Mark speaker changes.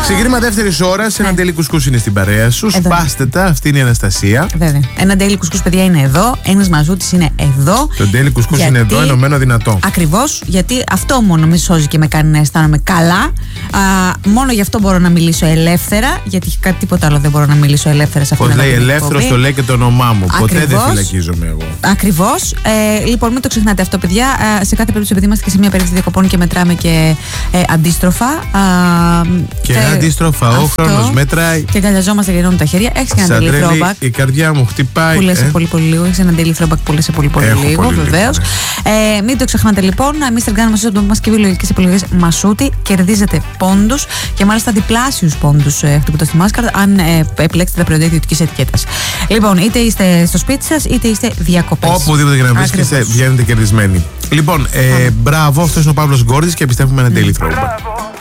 Speaker 1: Ξεκίνημα δεύτερης ώρας. Ένα daily κουσκούς είναι στην παρέα σου. Σπάστε τα, αυτή είναι η Αναστασία.
Speaker 2: Βέβαια. Ένα daily κουσκούς, παιδιά, είναι εδώ. Ένας Μαζούτης είναι εδώ.
Speaker 1: Το daily κουσκούς είναι εδώ, ενωμένο δυνατό.
Speaker 2: Ακριβώς, γιατί αυτό μόνο με σώζει και με κάνει να αισθάνομαι καλά. Μόνο γι' αυτό μπορώ να μιλήσω ελεύθερα, γιατί κάτι τίποτα άλλο δεν μπορώ να μιλήσω ελεύθερα σε αυτήν την
Speaker 1: εκπομπή. Πώς λέει ελεύθερος, το λέει και το όνομά μου. Ποτέ δεν φυλακίζομαι εγώ.
Speaker 2: Ακριβώς. Λοιπόν, μην το ξεχνάτε αυτό, παιδιά. Σε κάθε περίπτωση, επειδή είμαστε και σε μια περίπτωση διακοπών και μετράμε και αντίστροφα.
Speaker 1: Και αντίστροφα, ο χρόνος μέτραει.
Speaker 2: Και αγκαλιαζόμαστε και γυρνούμε τα χέρια. Έχεις και ένα daily throwback.
Speaker 1: Η καρδιά μου χτυπάει.
Speaker 2: Που λες σε πολύ λίγο. Έχεις ένα daily throwback που λες σε πολύ λίγο, βεβαίως. Μην το ξεχνάτε λοιπόν. Mr. Gun Μασούτη, το μας και βιολογικές επιλογές Μασούτη. Κερδίζετε πόντους και μάλιστα διπλάσιους πόντους χτυπώντας στη μάσκαρτα, αν επιλέξετε τα προϊόντα ιδιωτικής ετικέτας. Λοιπόν, είτε είστε στο σπίτι σας, είτε είστε διακοπές.
Speaker 1: Οπουδήποτε και να βρίσκεστε, βγαίνετε κερδισμένοι. Λοιπόν, μπράβο, αυτός είναι ο Παύλος Γκόρδης και επιστρέφουμε ένα daily throwback.